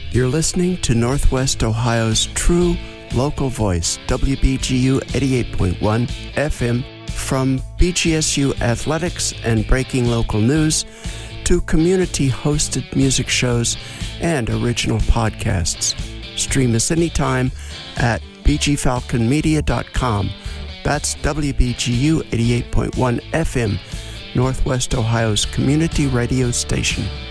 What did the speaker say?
You're listening to Northwest Ohio's true local voice, WBGU 88.1 FM, from BGSU athletics and breaking local news to community-hosted music shows and original podcasts. Stream us anytime at bgfalconmedia.com. That's WBGU 88.1 FM, Northwest Ohio's community radio station.